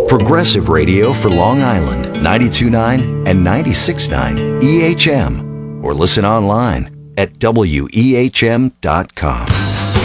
Progressive Radio for Long Island, 92.9 and 96.9 EHM. Or listen online at wehm.com.